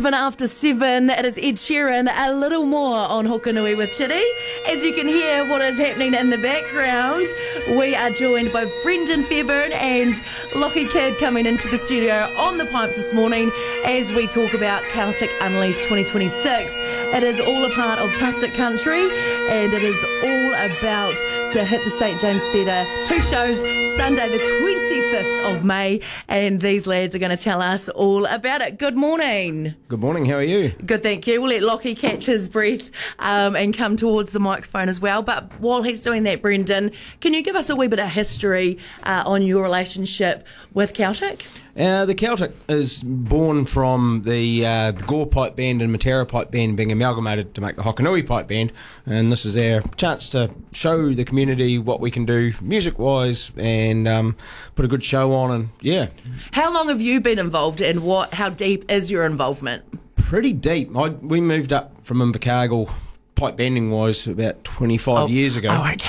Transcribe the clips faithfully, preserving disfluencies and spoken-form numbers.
seven after seven. It is Ed Sheeran, a little more on Hokanui with Chitty. As you can hear what is happening in the background, we are joined by Brendan Fairburn and Lockie Kidd coming into the studio on the pipes this morning as we talk about Celtic Unleashed twenty twenty-six. It is all a part of Tussock Country and it is all about to hit the Saint James Theatre. Two shows, Sunday the twenty-fifth of May, and these lads are going to tell us all about it. Good morning. Good morning, how are you? Good, thank you. We'll let Lockie catch his breath um, and come towards the microphone as well. But while he's doing that, Brendan, can you give us a wee bit of history uh, on your relationship with Celtic? Uh, the Celtic is born from the, uh, the Gore Pipe Band and Matera Pipe Band being amalgamated to make the Hokanui Pipe Band, and this is our chance to show the community what we can do music-wise and um, put a good show on, and yeah. How long have you been involved and what? How deep is your involvement? Pretty deep. I, we moved up from Invercargill, pipe banding-wise, about twenty-five oh, years ago. I won't.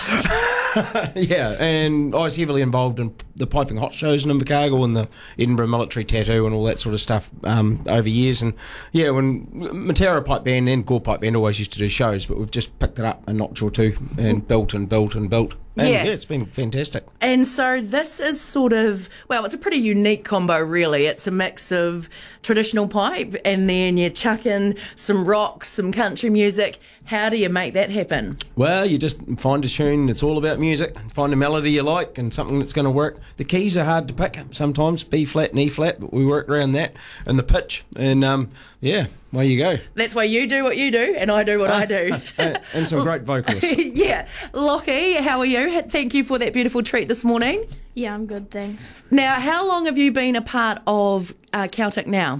Yeah, and I was heavily involved in the piping hot shows in Invercargill and the Edinburgh Military Tattoo and all that sort of stuff um, over years. And yeah, when Matera Pipe Band and Gore Pipe Band always used to do shows, but we've just picked it up a notch or two and built and built and built. And yeah. yeah, it's been fantastic. And so this is sort of, well, it's a pretty unique combo, really. It's a mix of traditional pipe and then you chuck in some rock, some country music. How do you make that happen? Well, you just find a tune that's all about music, find a melody you like and something that's going to work. The keys are hard to pick sometimes, B flat and E flat, but we work around that, and the pitch, and um, yeah, away you go. That's why you do what you do and I do what I do. And some great vocalists. Yeah. Lockie, how are you? Thank you for that beautiful treat this morning. Yeah, I'm good, thanks. Now, how long have you been a part of uh, Celtic now?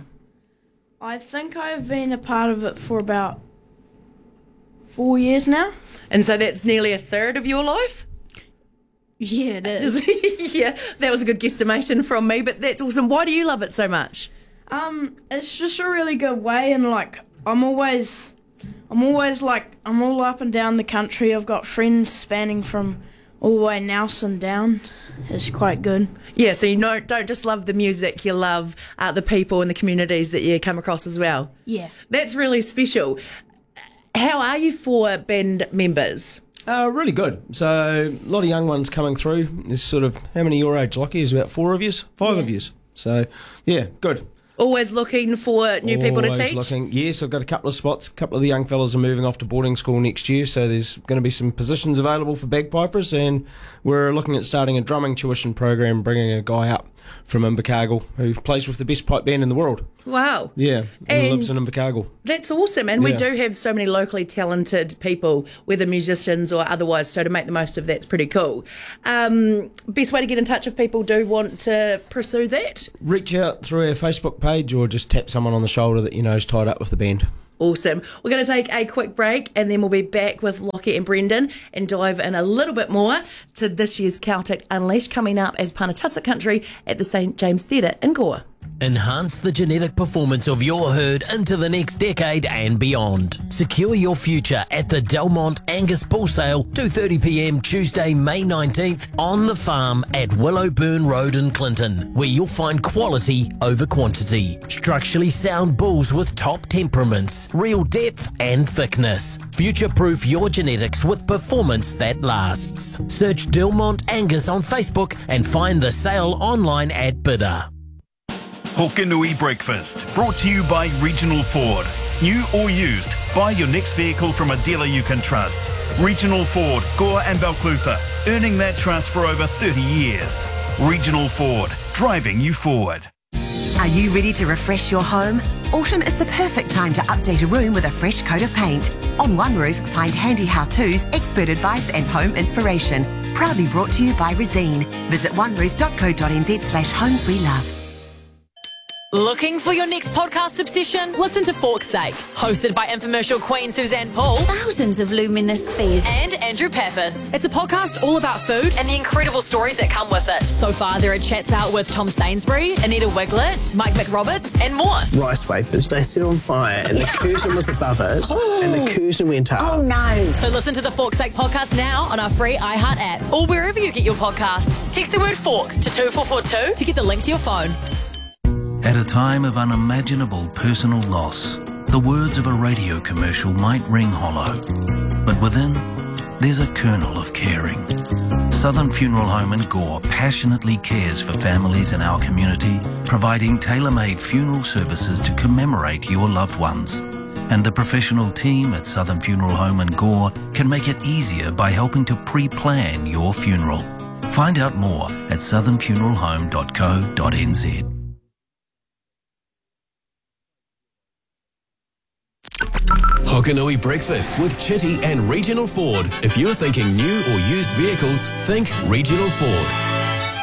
I think I've been a part of it for about four years now. And so that's nearly a third of your life? Yeah, it is. Yeah, that was a good guesstimation from me, but that's awesome. Why do you love it so much? Um, it's just a really good way, and like I'm always, I'm always like I'm all up and down the country. I've got friends spanning from all the way Nelson down. It's quite good. Yeah, so you know, don't just love the music, you love uh, the people and the communities that you come across as well. Yeah, that's really special. How are you for band members? Uh, really good. So a lot of young ones coming through. There's sort of, how many your age, Lockie? Is about four of yous? Five yeah. of yous. So yeah, good. Always looking for new people to Always teach? Looking, yes, I've got a couple of spots. A couple of the young fellas are moving off to boarding school next year, so there's going to be some positions available for bagpipers, and we're looking at starting a drumming tuition program, bringing a guy up from Invercargill who plays with the best pipe band in the world. Wow. Yeah, and, and lives in Invercargill. That's awesome, and yeah. we do have so many locally talented people, whether musicians or otherwise, so to make the most of that's pretty cool. Um, best way to get in touch if people do want to pursue that? Reach out through our Facebook page or just tap someone on the shoulder that you know is tied up with the band. Awesome. We're going to take a quick break and then we'll be back with Lockie and Brendan and dive in a little bit more to this year's Celtic Unleashed coming up as part of Tussock Country at the Saint James Theatre in Gore. Enhance the genetic performance of your herd into the next decade and beyond. Secure your future at the Delmont Angus Bull Sale, two thirty p m Tuesday, May nineteenth, on the farm at Willowburn Road in Clinton, where you'll find quality over quantity. Structurally sound bulls with top temperaments, real depth and thickness. Future-proof your genetics with performance that lasts. Search Delmont Angus on Facebook and find the sale online at Bidder. Hokanui Breakfast, brought to you by Regional Ford. New or used, buy your next vehicle from a dealer you can trust. Regional Ford, Gore and Balclutha, earning that trust for over thirty years. Regional Ford, driving you forward. Are you ready to refresh your home? Autumn is the perfect time to update a room with a fresh coat of paint. On One Roof, find handy how-tos, expert advice and home inspiration. Proudly brought to you by Resene. Visit oneroof dot co dot n z slash homes we love. Looking for your next podcast obsession? Listen to Fork's Sake, hosted by infomercial queen Suzanne Paul. Thousands of luminous spheres. And Andrew Pappas. It's a podcast all about food and the incredible stories that come with it. So far, there are chats out with Tom Sainsbury, Anita Wiglet, Mike McRoberts, and more. Rice wafers, they set on fire and the curtain was above it oh. and the curtain went up. Oh no. So listen to the Fork's Sake podcast now on our free iHeart app or wherever you get your podcasts. Text the word fork to two four four two to get the link to your phone. At a time of unimaginable personal loss, the words of a radio commercial might ring hollow, but within, there's a kernel of caring. Southern Funeral Home in Gore passionately cares for families in our community, providing tailor-made funeral services to commemorate your loved ones. And the professional team at Southern Funeral Home in Gore can make it easier by helping to pre-plan your funeral. Find out more at southern funeral home dot co dot n z. Hokanui Breakfast with Chitty and Regional Ford. If you're thinking new or used vehicles, think Regional Ford.